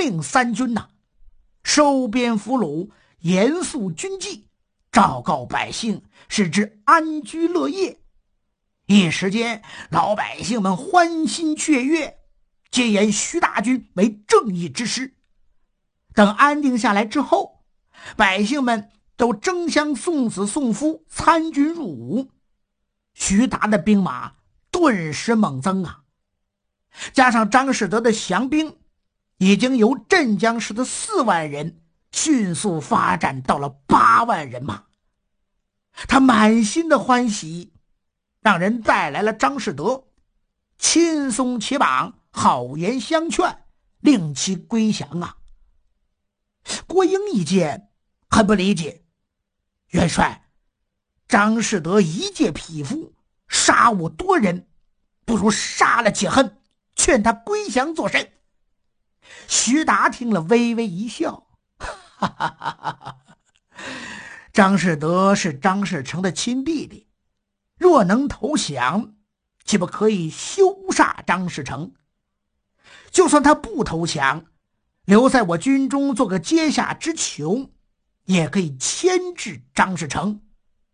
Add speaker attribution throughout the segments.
Speaker 1: 令三军收编俘虏，严肃军纪，昭告百姓，使之安居乐业。一时间，老百姓们欢欣雀跃，皆言徐大军为正义之师。等安定下来之后，百姓们都争相送子送夫，参军入伍。徐达的兵马顿时猛增加上张士德的降兵，已经由镇江市的4万人迅速发展到了8万人马。他满心的欢喜，让人带来了张士德，亲松其绑，好言相劝，令其归降郭英一见很不理解，元帅，张士德一介匹夫，杀我多人，不如杀了解恨，劝他归降作甚？徐达听了微微一笑，哈哈哈哈，张士德是张士诚的亲弟弟，若能投降，岂不可以羞杀张士诚？就算他不投降，留在我军中做个阶下之囚，也可以牵制张士诚。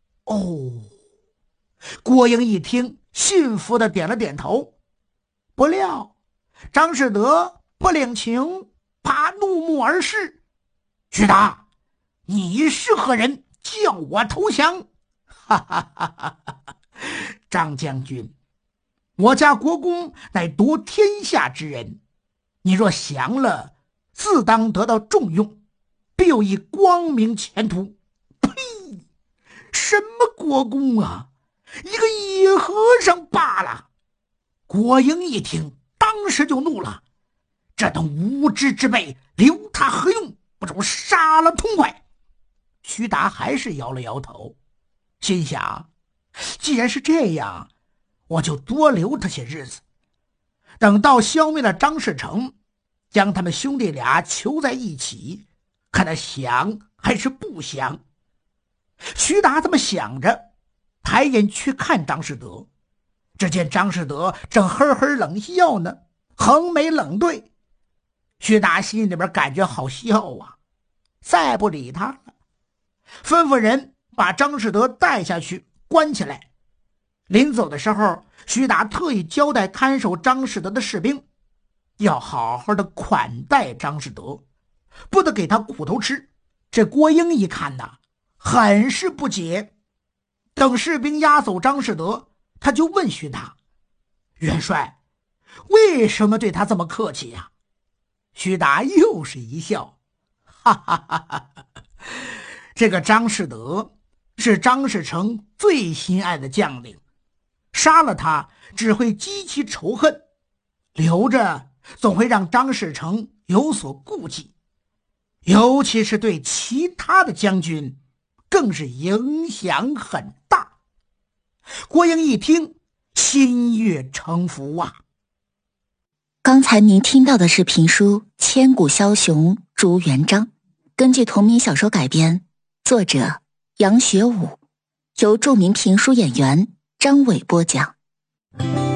Speaker 1: 郭英一听，信服的点了点头。不料张士德不领情，怕怒目而视。徐达，你是何人，叫我投降？哈哈哈哈哈！张将军，我家国公乃夺天下之人，你若降了，自当得到重用，必有一光明前途。呸！什么国公一个野和尚罢了。郭英一听，当时就怒了，这等无知之辈，留他何用？不如杀了痛快。徐达还是摇了摇头，心想，既然是这样，我就多留他些日子，等到消灭了张士诚，将他们兄弟俩囚在一起，看他降还是不降。徐达这么想着，抬眼去看张士德，只见张士德正呵呵冷笑呢，横眉冷对。徐达心里边感觉好笑再不理他了，吩咐人把张士德带下去关起来。临走的时候，徐达特意交代看守张士德的士兵，要好好的款待张士德，不得给他苦头吃。这郭英一看很是不解。等士兵押走张士德，他就问徐达，元帅，为什么对他这么客气徐达又是一笑，哈哈哈哈，这个张士德是张士诚最心爱的将领，杀了他只会激起仇恨，留着总会让张士诚有所顾忌，尤其是对其他的将军更是影响很大。郭英一听，心悦诚服
Speaker 2: 刚才您听到的是评书《千古枭雄朱元璋》，根据同名小说改编，作者杨学武，由著名评书演员张伟播讲。